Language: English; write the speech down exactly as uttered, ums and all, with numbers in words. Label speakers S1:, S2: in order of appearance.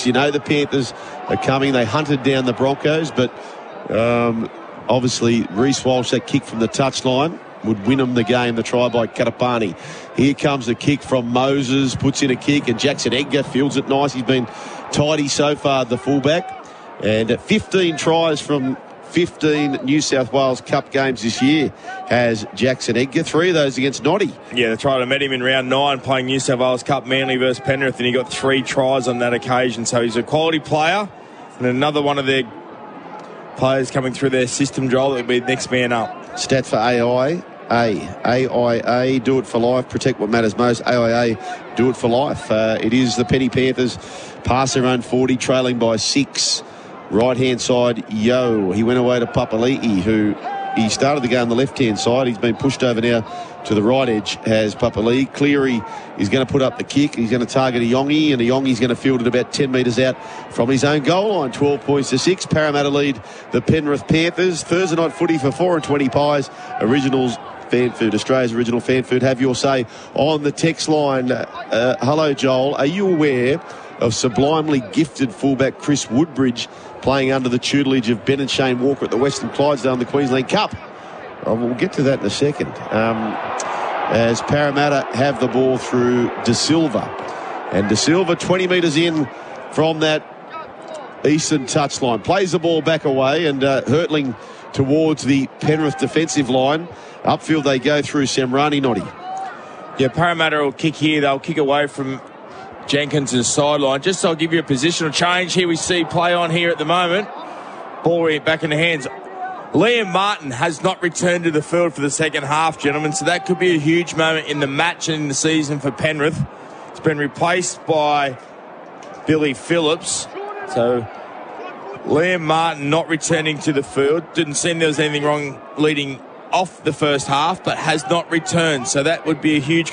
S1: You know the Panthers are coming. They hunted down the Broncos, but um, obviously Reece Walsh, that kick from the touchline, would win them the game. The try by Katapani. Here comes the kick from Moses, puts in a kick, and Jackson Edgar fields it nice. He's been tidy so far, the fullback. And at fifteen tries from fifteen New South Wales Cup games this year has Jackson Edgar. Three of those against Noddy.
S2: Yeah, that's right. I met him in round nine playing New South Wales Cup Manly versus Penrith, and he got three tries on that occasion. So he's a quality player, and another one of their players coming through their system, Joel, that will be the next man up.
S1: Stat for A I A. A I A, do it for life, protect what matters most. A I A, do it for life. Uh, it is the Penny Panthers past their own forty, trailing by six. Right-hand side, Yo. He went away to Papali'i, who he started the game on the left-hand side. He's been pushed over now to the right edge, has Papali'i. Cleary is going to put up the kick. He's going to target Iongi, and Iongi's going to field it about ten metres out from his own goal line. twelve points to six. Parramatta lead the Penrith Panthers. Thursday night footy for four and twenty pies. Originals fan food, Australia's original fan food. Have your say on the text line. Uh, hello, Joel. Are you aware of sublimely gifted fullback Chris Woodbridge playing under the tutelage of Ben and Shane Walker at the Western Clydesdale in the Queensland Cup? Oh, we'll get to that in a second. Um, as Parramatta have the ball through De Silva. And De Silva, twenty metres in from that eastern touchline, plays the ball back away and uh, hurtling towards the Penrith defensive line. Upfield they go through Samrani Noddy.
S2: Yeah, Parramatta will kick here. They'll kick away from Jenkins' sideline. Just so I'll give you a positional change. Here we see play on here at the moment. Ball back in the hands. Liam Martin has not returned to the field for the second half, gentlemen, so that could be a huge moment in the match and in the season for Penrith. It's been replaced by Billy Phillips. So Liam Martin not returning to the field. Didn't seem there was anything wrong leading off the first half, but has not returned. So that would be a huge